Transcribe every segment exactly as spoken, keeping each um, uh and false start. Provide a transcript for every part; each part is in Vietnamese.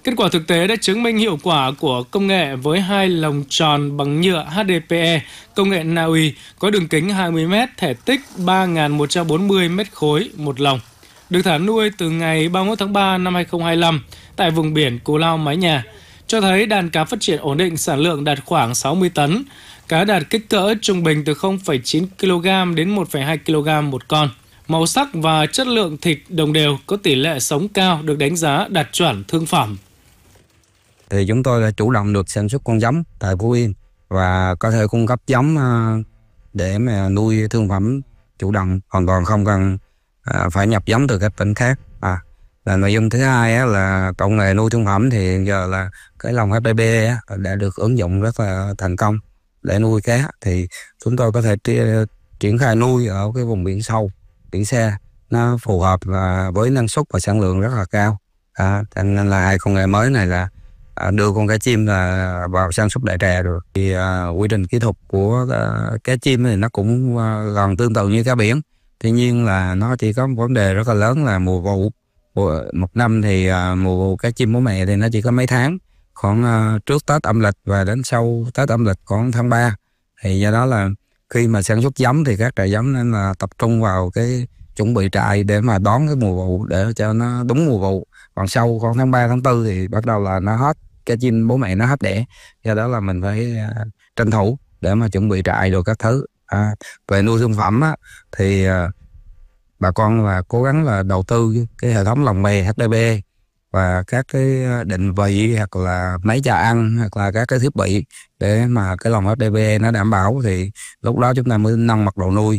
Kết quả thực tế đã chứng minh hiệu quả của công nghệ với hai lồng tròn bằng nhựa H D P E, công nghệ Na Uy có đường kính hai mươi mét, thể tích ba nghìn một trăm bốn mươi mét khối một lồng. Được thả nuôi từ ngày ba mươi mốt tháng ba năm hai nghìn không trăm hai mươi lăm tại vùng biển Cù Lao, Mái Nhà, cho thấy đàn cá phát triển ổn định, sản lượng đạt khoảng sáu mươi tấn. Cá đạt kích cỡ trung bình từ không phẩy chín ki lô gam đến một phẩy hai ki lô gam một con. Màu sắc và chất lượng thịt đồng đều, có tỷ lệ sống cao, được đánh giá đạt chuẩn thương phẩm. Thì chúng tôi đã chủ động được sản xuất con giống tại Phú Yên và có thể cung cấp giống để mà nuôi thương phẩm chủ động, hoàn toàn không cần phải nhập giống từ các tỉnh khác. À, là nội dung thứ hai là công nghệ nuôi thương phẩm thì giờ là cái lồng H D P E đã được ứng dụng rất là thành công để nuôi cá. Thì chúng tôi có thể triển khai nuôi ở cái vùng biển sâu, biển xa, nó phù hợp và với năng suất và sản lượng rất là cao. À, nên là hai công nghệ mới này là đưa con cá chim là vào sản xuất đại trà được. Thì uh, quy trình kỹ thuật của uh, cá chim thì nó cũng uh, gần tương tự như cá biển. Tuy nhiên là nó chỉ có một vấn đề rất là lớn là mùa vụ. Một năm thì uh, mùa vụ cá chim bố mẹ thì nó chỉ có mấy tháng, khoảng uh, trước Tết âm lịch và đến sau Tết âm lịch khoảng tháng ba. Thì do đó là khi mà sản xuất giống thì các trại giống nên là tập trung vào cái chuẩn bị trại để mà đón cái mùa vụ để cho nó đúng mùa vụ. Còn sau khoảng tháng ba, tháng tư thì bắt đầu là nó hết, cá chim bố mẹ nó hết đẻ. Do đó là mình phải uh, tranh thủ để mà chuẩn bị trại rồi các thứ. À, về nuôi thương phẩm á, thì uh, bà con là cố gắng là đầu tư cái hệ thống lồng bè H D P E và các cái định vị hoặc là máy cho ăn hoặc là các cái thiết bị để mà cái lồng H D P E nó đảm bảo, thì lúc đó chúng ta mới nâng mật độ nuôi.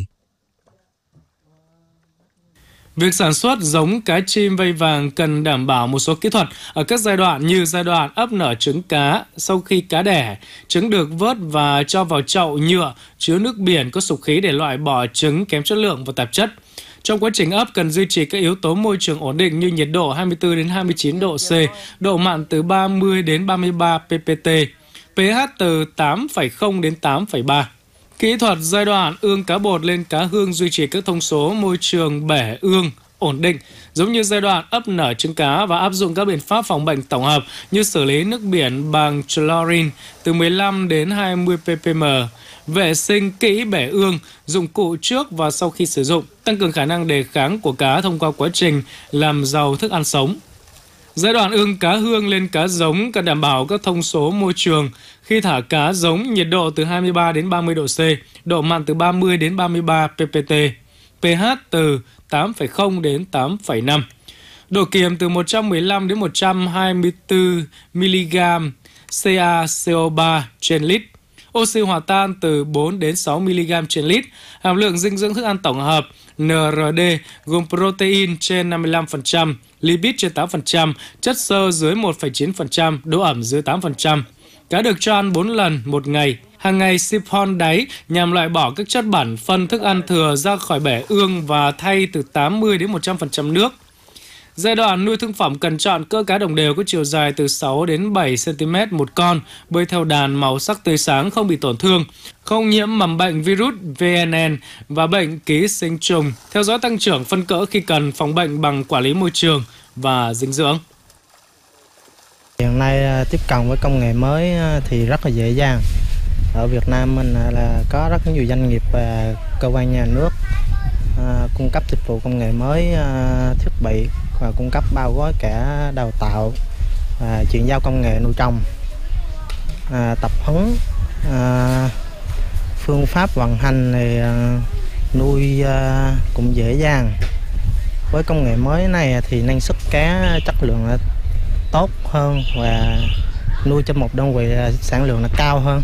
Việc sản xuất giống cá chim vây vàng cần đảm bảo một số kỹ thuật ở các giai đoạn như giai đoạn ấp nở trứng cá. Sau khi cá đẻ, trứng được vớt và cho vào chậu nhựa chứa nước biển có sục khí để loại bỏ trứng kém chất lượng và tạp chất. Trong quá trình ấp cần duy trì các yếu tố môi trường ổn định như nhiệt độ hai mươi tư đến hai mươi chín độ C, độ mặn từ ba mươi đến ba mươi ba ppm, pH từ tám phẩy không đến tám phẩy ba. Kỹ thuật giai đoạn ương cá bột lên cá hương duy trì các thông số môi trường bể ương ổn định, giống như giai đoạn ấp nở trứng cá, và áp dụng các biện pháp phòng bệnh tổng hợp như xử lý nước biển bằng chlorine từ mười lăm đến hai mươi ppm, vệ sinh kỹ bể ương, dụng cụ trước và sau khi sử dụng, tăng cường khả năng đề kháng của cá thông qua quá trình làm giàu thức ăn sống. Giai đoạn ương cá hương lên cá giống cần đảm bảo các thông số môi trường. Khi thả cá giống, nhiệt độ từ hai mươi ba đến ba mươi độ C, độ mặn từ ba mươi đến ba mươi ba ppm, pH từ tám phẩy không đến tám phẩy năm. Độ kiềm từ một trăm mười lăm đến một trăm hai mươi tư mi-li-gam CaCO ba trên lít. Oxy hòa tan từ bốn đến sáu mi-li-gam trên lít. Hàm lượng dinh dưỡng thức ăn tổng hợp N R D gồm protein trên năm mươi lăm phần trăm, lipid trên tám phần trăm, chất xơ dưới một phẩy chín phần trăm, độ ẩm dưới tám phần trăm. Cá được cho ăn bốn lần một ngày. Hàng ngày siphon đáy nhằm loại bỏ các chất bẩn, phân thức ăn thừa ra khỏi bể ương và thay từ tám mươi đến một trăm phần trăm nước. Giai đoạn nuôi thương phẩm cần chọn cỡ cá đồng đều có chiều dài từ sáu đến bảy xăng-ti-mét một con, bơi theo đàn, màu sắc tươi sáng, không bị tổn thương, không nhiễm mầm bệnh virus V N N và bệnh ký sinh trùng. Theo dõi tăng trưởng phân cỡ khi cần, phòng bệnh bằng quản lý môi trường và dinh dưỡng. Hiện nay tiếp cận với công nghệ mới thì rất là dễ dàng. Ở Việt Nam mình là có rất nhiều doanh nghiệp và cơ quan nhà nước à, cung cấp dịch vụ công nghệ mới, à, thiết bị và cung cấp bao gói cả đào tạo và chuyển giao công nghệ nuôi trồng, à, tập huấn à, phương pháp vận hành này, à, nuôi à, cũng dễ dàng. Với công nghệ mới này thì năng suất cá chất lượng là tốt hơn và nuôi trên một đơn vị sản lượng là cao hơn.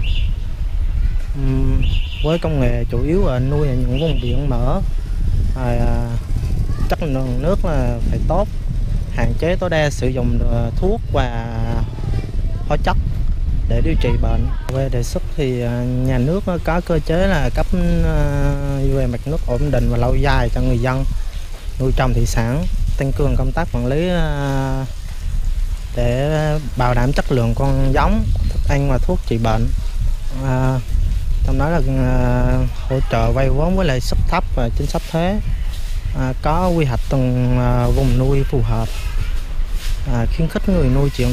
Uhm, với công nghệ chủ yếu là nuôi ở những vùng biển mở, à, chất lượng nước là phải tốt, hạn chế tối đa sử dụng thuốc và hóa chất để điều trị bệnh. Về đề xuất thì nhà nước có cơ chế là cấp về mặt nước ổn định và lâu dài cho người dân nuôi trồng thủy sản, tăng cường công tác quản lý để bảo đảm chất lượng con giống, thức ăn và thuốc trị bệnh. À, trong đó là à, hỗ trợ vay vốn với lãi suất thấp và chính sách thuế, à, có quy hoạch từng à, vùng nuôi phù hợp, à, khuyến khích người nuôi chuyển